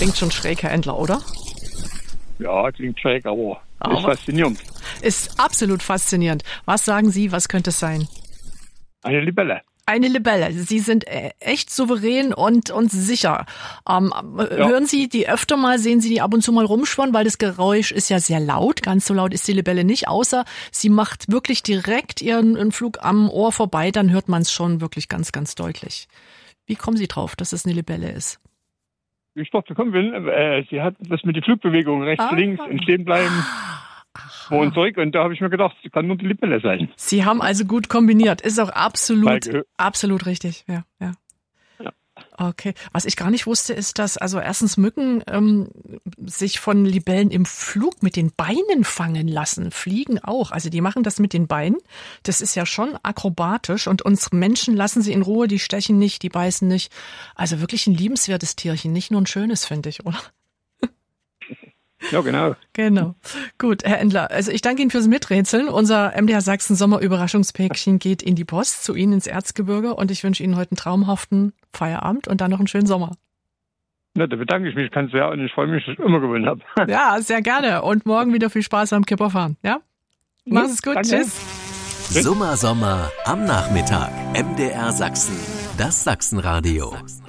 Klingt schon schräg, Herr Endler, oder? Ja, klingt schräg, aber ist faszinierend. Ist absolut faszinierend. Was sagen Sie, was könnte es sein? Eine Libelle. Eine Libelle. Sie sind echt souverän und sicher. Hören Sie die öfter mal, sehen Sie die ab und zu mal rumschwirren, weil das Geräusch ist ja sehr laut. Ganz so laut ist die Libelle nicht, außer sie macht wirklich direkt ihren Flug am Ohr vorbei, dann hört man es schon wirklich ganz, ganz deutlich. Wie kommen Sie drauf, dass es eine Libelle ist? Wie ich dort gekommen bin, sie hat das mit den Flugbewegungen rechts, links und stehen bleiben, vor und zurück. Und da habe ich mir gedacht, es kann nur die Libelle sein. Sie haben also gut kombiniert. Ist auch absolut richtig. Ja. Okay. Was ich gar nicht wusste, ist, dass also erstens Mücken sich von Libellen im Flug mit den Beinen fangen lassen. Fliegen auch. Also die machen das mit den Beinen. Das ist ja schon akrobatisch. Und uns Menschen lassen sie in Ruhe. Die stechen nicht, die beißen nicht. Also wirklich ein liebenswertes Tierchen. Nicht nur ein schönes, finde ich, oder? Ja, genau. Genau. Gut, Herr Endler, also ich danke Ihnen fürs Miträtseln. Unser MDR Sachsen Sommerüberraschungspäckchen geht in die Post zu Ihnen ins Erzgebirge und ich wünsche Ihnen heute einen traumhaften Feierabend und dann noch einen schönen Sommer. Na, da bedanke ich mich ganz sehr und ich freue mich, dass ich immer gewonnen habe. Ja, sehr gerne und morgen wieder viel Spaß am Kipperfahren. Ja? Mach's es gut. Danke. Tschüss. Sommer am Nachmittag. MDR Sachsen. Das Sachsenradio.